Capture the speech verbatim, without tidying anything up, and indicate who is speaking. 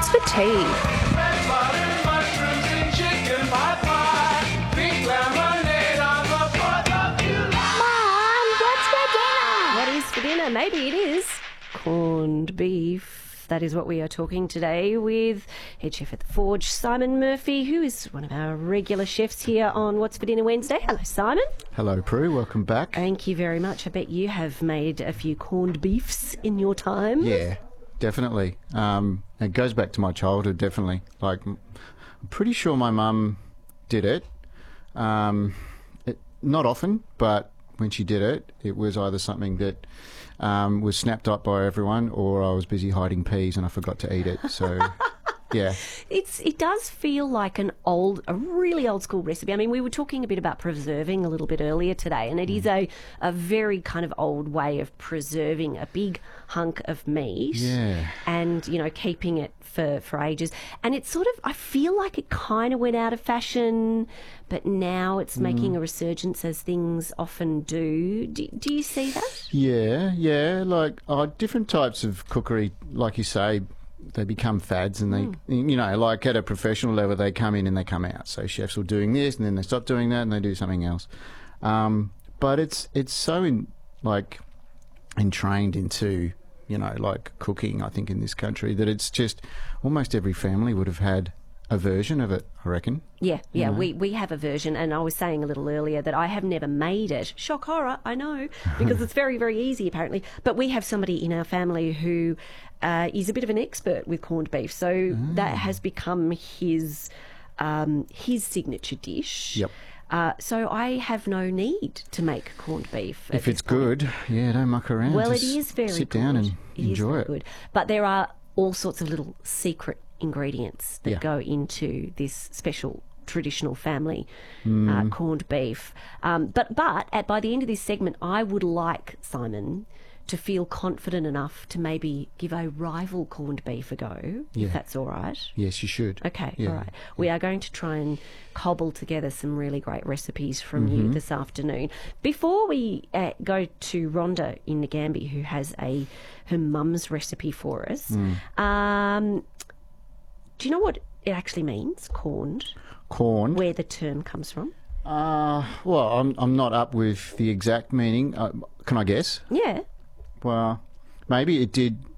Speaker 1: for tea? For dinner, maybe it is corned beef. That is what we are talking today with head chef at the Forge, Simon Murphy, who is one of our regular chefs here on What's for Dinner Wednesday. Hello, Simon.
Speaker 2: Hello, Prue. Welcome back.
Speaker 1: Thank you very much. I bet you have made a few corned beefs in your time.
Speaker 2: Yeah, definitely. Um, it goes back to my childhood, definitely. Like, I'm pretty sure my mum did it. Um, it not often, but when she did it, it was either something that um, was snapped up by everyone, or I was busy hiding peas and I forgot to eat it. So, yeah.
Speaker 1: It's it does feel like an old, a really old school recipe. I mean, we were talking a bit about preserving a little bit earlier today, and it mm. is a, a very kind of old way of preserving a big hunk of meat.
Speaker 2: Yeah.
Speaker 1: And, you know, keeping it for, for ages. And it's sort of, I feel like it kind of went out of fashion, but now it's making mm. a resurgence, as things often do. do. Do you see that?
Speaker 2: Yeah, yeah. Like, oh, different types of cookery, like you say, they become fads, and they, mm. you know, like at a professional level, they come in and they come out. So chefs will doing this, and then they stop doing that, and they do something else. Um, but it's it's so in, like entrained into, you know, like cooking, I think, in this country, that it's just almost every family would have had a version of it, I reckon.
Speaker 1: Yeah, yeah,
Speaker 2: you know?
Speaker 1: we, we have a version, and I was saying a little earlier that I have never made it. Shock horror, I know, because it's very, very easy apparently. But we have somebody in our family who uh, is a bit of an expert with corned beef, so mm. that has become his um, his signature dish.
Speaker 2: Yep.
Speaker 1: Uh, so I have no need to make corned beef.
Speaker 2: If it's good, yeah, don't muck around.
Speaker 1: Well,
Speaker 2: Just
Speaker 1: it is very
Speaker 2: sit
Speaker 1: good.
Speaker 2: down and
Speaker 1: it
Speaker 2: enjoy
Speaker 1: is
Speaker 2: it.
Speaker 1: Good. But there are all sorts of little secret ingredients that
Speaker 2: yeah.
Speaker 1: go into this special traditional family
Speaker 2: mm.
Speaker 1: uh, corned beef. Um, but but at, by the end of this segment, I would like, Simon, to feel confident enough to maybe give a rival corned beef a go,
Speaker 2: yeah.
Speaker 1: if that's all right.
Speaker 2: Yes, you should.
Speaker 1: Okay,
Speaker 2: yeah.
Speaker 1: all right. We are going to try and cobble together some really great recipes from mm-hmm. you this afternoon. Before we uh, go to Rhonda in Nagambie, who has a her mum's recipe for us, mm. um, do you know what it actually means, corned?
Speaker 2: Corned?
Speaker 1: Where the term comes from?
Speaker 2: Uh, well, I'm I'm not up with the exact meaning. Uh, can I guess?
Speaker 1: Yeah.
Speaker 2: Well, maybe it did